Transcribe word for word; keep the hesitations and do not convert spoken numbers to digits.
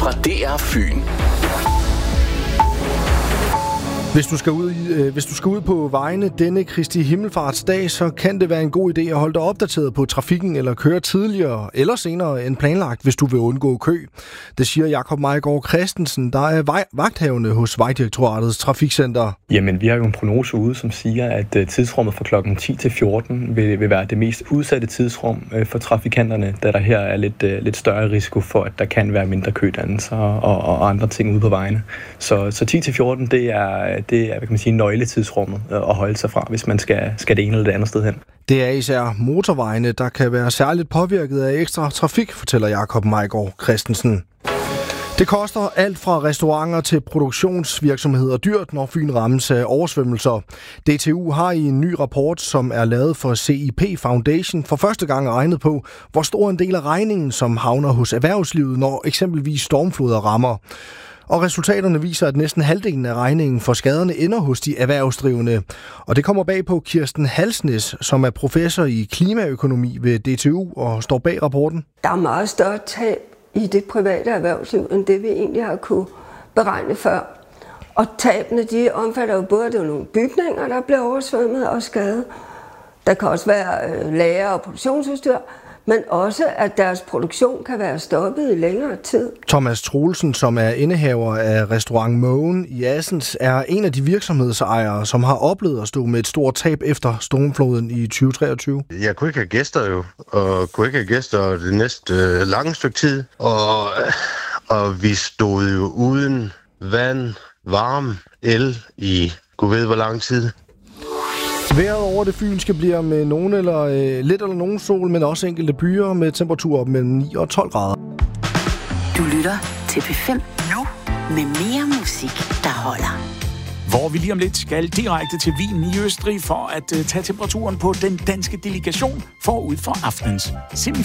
fra D R Fyn. Hvis du skal ud, øh, hvis du skal ud på vejene denne Kristi Himmelfartsdag, så kan det være en god idé at holde dig opdateret på trafikken eller køre tidligere eller senere end planlagt, hvis du vil undgå kø. Det siger Jakob Mejgaard Christensen, der er vej- vagthavende hos Vejdirektoratets Trafikcenter. Jamen, vi har jo en prognose ude, som siger, at uh, tidsrummet fra klokken ti til fjorten vil, vil være det mest udsatte tidsrum uh, for trafikanterne, da der her er lidt, uh, lidt større risiko for, at der kan være mindre kødannelser og, og andre ting ude på vejene. Så, så ti til fjorten, det er det er, hvad kan man sige, nøgletidsrummet at holde sig fra, hvis man skal, skal det ene eller det andet sted hen. Det er især motorvejene, der kan være særligt påvirket af ekstra trafik, fortæller Jakob Mejgaard Christensen. Det koster alt fra restauranter til produktionsvirksomheder dyrt, når Fyn rammes af oversvømmelser. D T U har i en ny rapport, som er lavet for C I P Foundation, for første gang regnet på, hvor stor en del af regningen, som havner hos erhvervslivet, når eksempelvis stormfloder rammer. Og resultaterne viser, at næsten halvdelen af regningen for skaderne ender hos de erhvervsdrivende. Og det kommer bag på Kirsten Halsnes, som er professor i klimaøkonomi ved D T U og står bag rapporten. Der er meget større tab i det private erhvervsliv, end det vi egentlig har kunne beregne før. Og tabene, de omfatter jo både, at det er nogle bygninger, der bliver oversvømmet og skadet. Der kan også være lager og produktionsudstyr, men også, at deres produktion kan være stoppet i længere tid. Thomas Troelsen, som er indehaver af restaurant Mågen i Assens, er en af de virksomhedsejere, som har oplevet at stå med et stort tab efter stormfloden i tyve treogtyve. Jeg kunne ikke have gæster jo, og kunne ikke have gæster det næste øh, lange stykke tid. Og, og vi stod jo uden vand, varme, el i gud ved hvor lang tid. Vejret over det fynske bliver med nogen eller øh, lidt eller nogen sol, men også enkelte byer med temperaturer mellem ni og tolv grader. Du lytter til P fem nu med mere musik, der holder. Hvor vi lige om lidt skal direkte til Wien i Østrig for at uh, tage temperaturen på den danske delegation forud for aftenens semifinale.